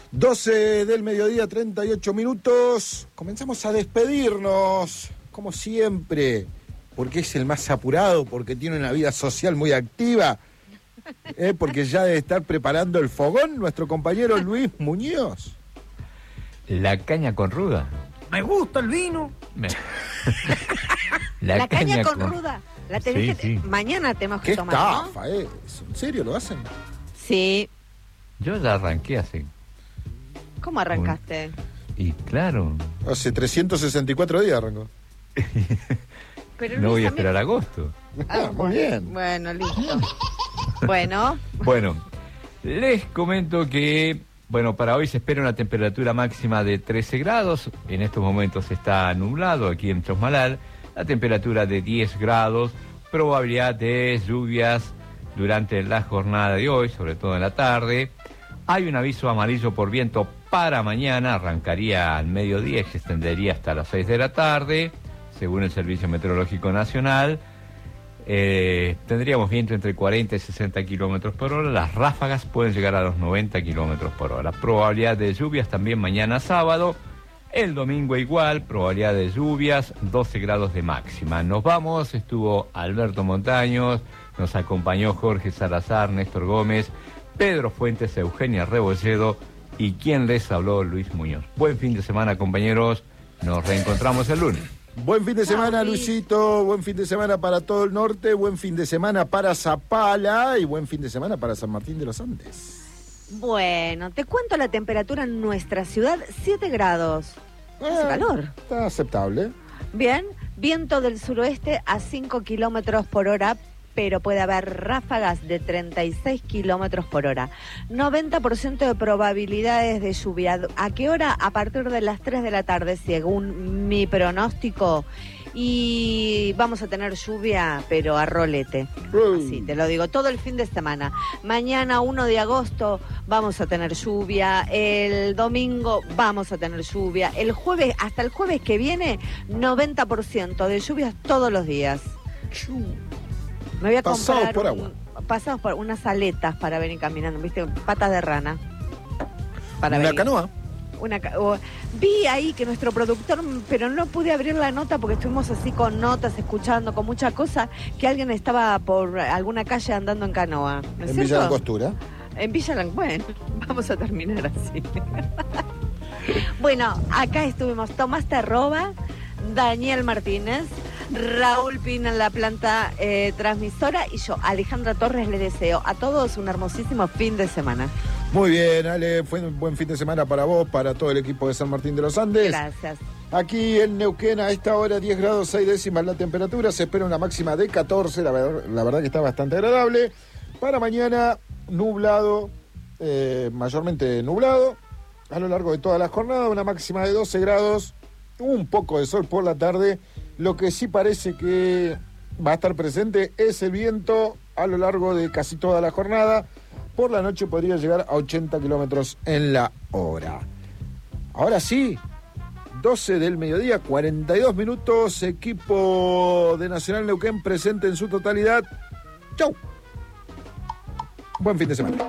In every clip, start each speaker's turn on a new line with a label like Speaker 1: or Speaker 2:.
Speaker 1: 12 del mediodía, 38 minutos. Comenzamos a despedirnos, como siempre, porque es el más apurado, porque tiene una vida social muy activa, porque ya debe estar preparando el fogón nuestro compañero Luis Muñoz.
Speaker 2: La caña con ruda.
Speaker 3: Me gusta el vino.
Speaker 4: La caña con ruda. La tenés
Speaker 2: sí.
Speaker 4: Mañana tenemos que
Speaker 1: ¡Qué
Speaker 4: tomar,
Speaker 1: estafa,
Speaker 4: ¿no?
Speaker 1: ¿En serio lo hacen?
Speaker 4: Sí.
Speaker 2: Yo ya arranqué así.
Speaker 4: ¿Cómo arrancaste?
Speaker 2: Y claro.
Speaker 1: Hace 364 días arrancó.
Speaker 4: Pero
Speaker 2: No voy a
Speaker 4: Luis,
Speaker 2: esperar agosto.
Speaker 1: Muy bien.
Speaker 4: Bueno, listo. Bueno.
Speaker 2: Bueno, les comento que, para hoy se espera una temperatura máxima de 13 grados. En estos momentos está nublado aquí en Chosmalal. La temperatura de 10 grados. Probabilidad de lluvias durante la jornada de hoy, sobre todo en la tarde. Hay un aviso amarillo por viento para mañana. Arrancaría al mediodía y se extendería hasta las 6 de la tarde, según el Servicio Meteorológico Nacional. Tendríamos viento entre 40 y 60 kilómetros por hora. Las ráfagas pueden llegar a los 90 kilómetros por hora. Probabilidad de lluvias también mañana sábado. El domingo igual, probabilidad de lluvias, 12 grados de máxima. Nos vamos, estuvo Alberto Montaños, nos acompañó Jorge Salazar, Néstor Gómez, Pedro Fuentes, Eugenia Rebolledo y quien les habló, Luis Muñoz. Buen fin de semana, compañeros. Nos reencontramos el lunes.
Speaker 1: Buen fin de semana, Luisito. Buen fin de semana para todo el norte. Buen fin de semana para Zapala. Y buen fin de semana para San Martín de los Andes.
Speaker 4: Bueno, te cuento la temperatura en nuestra ciudad, 7 grados. Hace calor.
Speaker 1: Está aceptable.
Speaker 4: Bien, viento del suroeste a 5 kilómetros por hora, pero puede haber ráfagas de 36 kilómetros por hora. 90% de probabilidades de lluvia. ¿A qué hora? A partir de las 3 de la tarde, según mi pronóstico. Y vamos a tener lluvia, pero a rolete. Así te lo digo, todo el fin de semana. Mañana, 1 de agosto, vamos a tener lluvia. El domingo vamos a tener lluvia. El jueves, hasta el jueves que viene, 90% de lluvias todos los días. Me voy a comprar pasados por unas aletas para venir caminando, ¿viste? Patas de rana.
Speaker 1: Una canoa.
Speaker 4: Vi ahí que nuestro productor, pero no pude abrir la nota porque estuvimos así con notas, escuchando, con mucha cosa, que alguien estaba por alguna calle andando en canoa. ¿No es
Speaker 1: en
Speaker 4: cierto?
Speaker 1: Villa Langostura.
Speaker 4: En Villa Langostura. Bueno, vamos a terminar así. Bueno, acá estuvimos Tomás Terroba, Daniel Martínez, Raúl Pina en la planta transmisora y yo, Alejandra Torres, les deseo a todos un hermosísimo fin de semana.
Speaker 1: Muy bien, Ale, fue un buen fin de semana para vos, para todo el equipo de San Martín de los Andes.
Speaker 4: Gracias.
Speaker 1: Aquí en Neuquén a esta hora 10 grados 6 décimas la temperatura, se espera una máxima de 14, la verdad que está bastante agradable. Para mañana nublado, mayormente nublado, a lo largo de toda la jornada, una máxima de 12 grados, un poco de sol por la tarde. Lo que sí parece que va a estar presente es el viento a lo largo de casi toda la jornada. Por la noche podría llegar a 80 kilómetros en la hora. Ahora sí, 12 del mediodía, 42 minutos, equipo de Nacional Neuquén presente en su totalidad. ¡Chau! Buen fin de semana.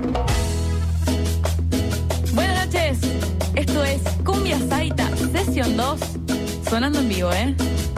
Speaker 5: Buenas noches, esto es Cumbia Saita, sesión 2, sonando en vivo,